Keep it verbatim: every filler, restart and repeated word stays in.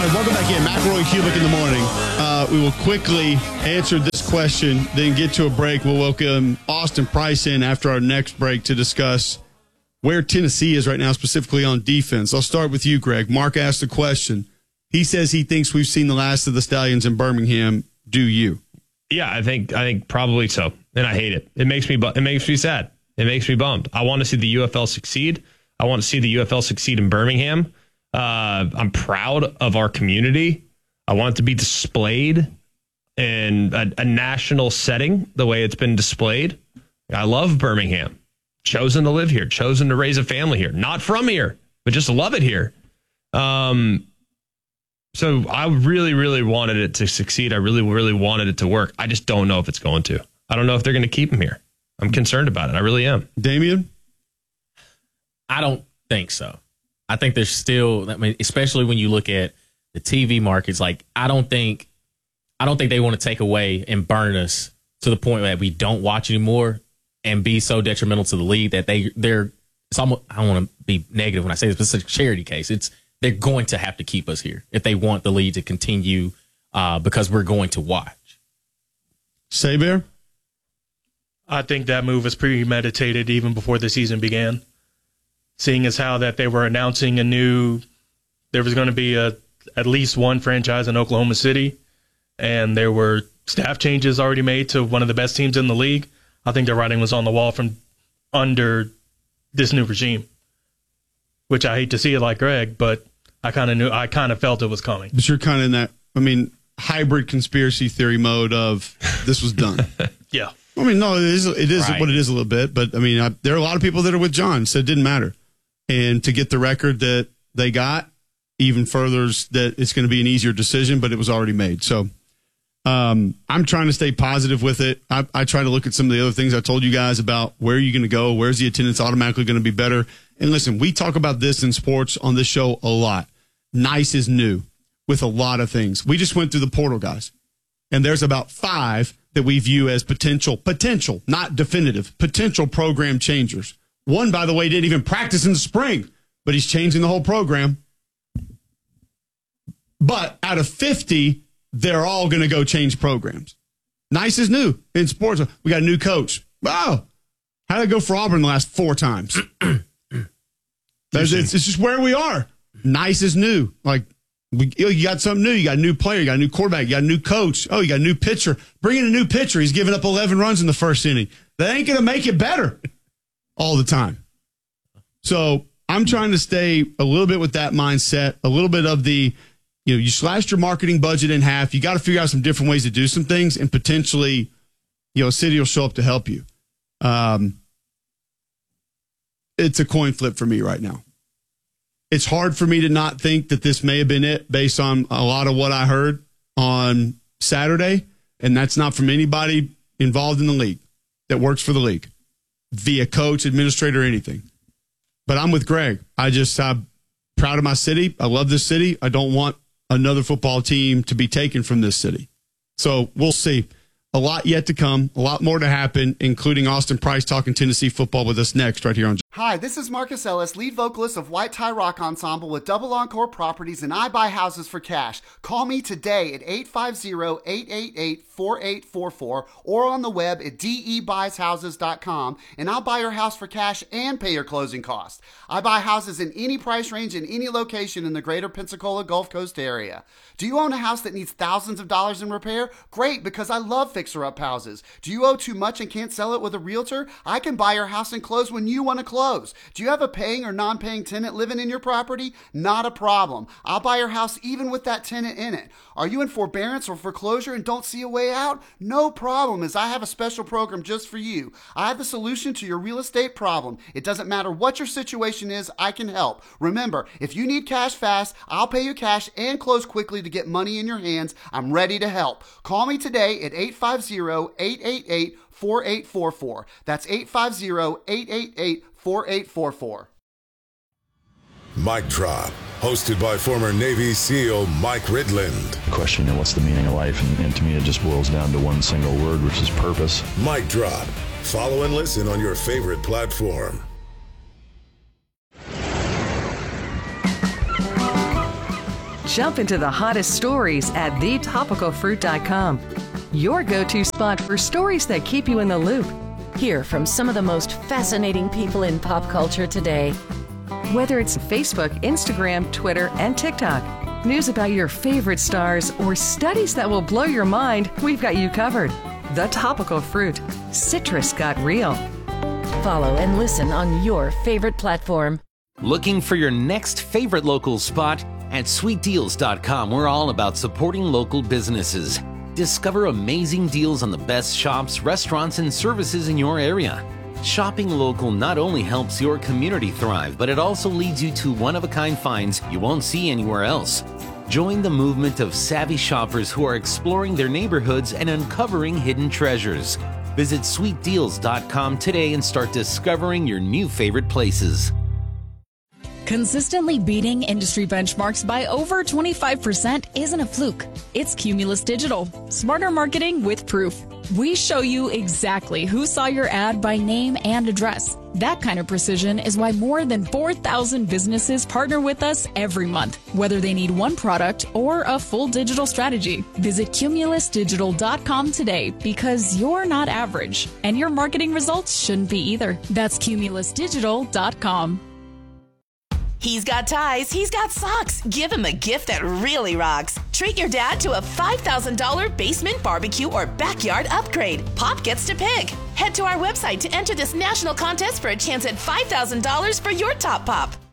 right, welcome back in. McElroy and Cubic in the morning. Uh, we will quickly answer this question, then get to a break. We'll welcome Austin Price in after our next break to discuss where Tennessee is right now, specifically on defense. I'll start with you, Greg. Mark asked a question. He says he thinks we've seen the last of the Stallions in Birmingham. Do you? Yeah, I think I think probably so, and I hate it. It makes me bu- it makes me sad. It makes me bummed. I want to see the U F L succeed. I want to see the U F L succeed in Birmingham. Uh, I'm proud of our community. I want it to be displayed in a, a national setting the way it's been displayed. I love Birmingham. Chosen to live here. Chosen to raise a family here. Not from here, but just love it here. Um, so I really, really wanted it to succeed. I really, really wanted it to work. I just don't know if it's going to. I don't know if they're going to keep him here. I'm concerned about it. I really am. Damian? I don't think so. I think there's still, I mean, especially when you look at the T V markets, like I don't think, I don't think they want to take away and burn us to the point that we don't watch anymore and be so detrimental to the league that they they're. It's almost, I don't want to be negative when I say this, but it's a charity case. It's they're going to have to keep us here if they want the league to continue uh, because we're going to watch. Saber? I think that move was premeditated even before the season began. Seeing as how that they were announcing a new, there was going to be a at least one franchise in Oklahoma City, and there were staff changes already made to one of the best teams in the league. I think the writing was on the wall from under this new regime, which I hate to see it like Greg, but I kind of knew, I kind of felt it was coming. But you're kind of in that, I mean, hybrid conspiracy theory mode of this was done. Yeah. I mean, no, it is, it is Right. what it is a little bit, but I mean, I, there are a lot of people that are with John, so it didn't matter. And to get the record that they got even furthers that it's going to be an easier decision, but it was already made. So um, I'm trying to stay positive with it. I, I try to look at some of the other things I told you guys about where are you going to go? Where's the attendance automatically going to be better? And listen, we talk about this in sports on this show a lot. Nice is new with a lot of things. We just went through the portal, guys, and there's about five that we view as potential, potential, not definitive, potential program changers. One, by the way, didn't even practice in the spring, but he's changing the whole program. But out of fifty, they're all going to go change programs. Nice is new in sports. We got a new coach. Wow. How did it go for Auburn the last four times? It's, it's just where we are. Nice is new. Like, we, you got something new. You got a new player. You got a new quarterback. You got a new coach. Oh, you got a new pitcher. Bring in a new pitcher. He's giving up eleven runs in the first inning. That ain't going to make it better all the time. So I'm trying to stay a little bit with that mindset, a little bit of the, you know, you slashed your marketing budget in half. You got to figure out some different ways to do some things, and potentially, you know, a city will show up to help you. Um, it's a coin flip for me right now. It's hard for me to not think that this may have been it based on a lot of what I heard on Saturday, and that's not from anybody involved in the league that works for the league, via coach, administrator, anything. But I'm with Greg. I just, I'm proud of my city. I love this city. I don't want another football team to be taken from this city. So we'll see. A lot yet to come, a lot more to happen, including Austin Price talking Tennessee football with us next right here on. Hi, this is Marcus Ellis, lead vocalist of White Tie Rock Ensemble with Double Encore Properties, and I buy houses for cash. Call me today at eight five zero, eight eight eight, four eight four four or on the web at d e buys houses dot com, and I'll buy your house for cash and pay your closing costs. I buy houses in any price range in any location in the greater Pensacola Gulf Coast area. Do you own a house that needs thousands of dollars in repair? Great, because I love fixer-up houses. Do you owe too much and can't sell it with a realtor? I can buy your house and close when you want to close. Do you have a paying or non-paying tenant living in your property? Not a problem. I'll buy your house even with that tenant in it. Are you in forbearance or foreclosure and don't see a way out? No problem, as I have a special program just for you. I have the solution to your real estate problem. It doesn't matter what your situation is, I can help. Remember, if you need cash fast, I'll pay you cash and close quickly to get money in your hands. I'm ready to help. Call me today at eight five zero, eight eight eight, four eight four four. That's eight five zero, eight eight eight, four eight four four. Mic Drop, hosted by former Navy SEAL Mike Ridland. The question, you know, what's the meaning of life? And, and to me, it just boils down to one single word, which is purpose. Mic Drop. Follow and listen on your favorite platform. Jump into the hottest stories at the topical fruit dot com. Your go-to spot for stories that keep you in the loop. Hear from some of the most fascinating people in pop culture today. Whether it's Facebook, Instagram, Twitter, and TikTok, news about your favorite stars, or studies that will blow your mind, we've got you covered. The Topical Fruit. Citrus got real. Follow and listen on your favorite platform. Looking for your next favorite local spot? At sweet deals dot com, we're all about supporting local businesses. Discover amazing deals on the best shops, restaurants, and services in your area. Shopping local not only helps your community thrive, but it also leads you to one-of-a-kind finds you won't see anywhere else. Join the movement of savvy shoppers who are exploring their neighborhoods and uncovering hidden treasures. Visit sweet deals dot com today and start discovering your new favorite places. Consistently beating industry benchmarks by over twenty-five percent isn't a fluke. It's Cumulus Digital. Smarter marketing with proof. We show you exactly who saw your ad by name and address. That kind of precision is why more than four thousand businesses partner with us every month, whether they need one product or a full digital strategy. Visit cumulus digital dot com today because you're not average, and your marketing results shouldn't be either. That's cumulus digital dot com. He's got ties, he's got socks. Give him a gift that really rocks. Treat your dad to a five thousand dollars basement barbecue or backyard upgrade. Pop gets to pick. Head to our website to enter this national contest for a chance at five thousand dollars for your top pop.